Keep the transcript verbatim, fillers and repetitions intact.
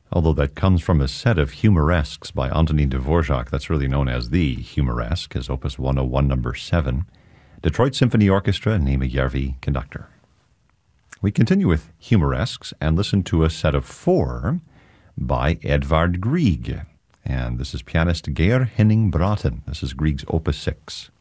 Although that comes from a set of humoresques by Antonin Dvorak, that's really known as the Humoresque, his Opus one oh one, number seven. Detroit Symphony Orchestra, Nema Järvi, conductor. We continue with humoresques and listen to a set of four by Edvard Grieg. And this is pianist Geir Henning Braten. This is Grieg's Opus six.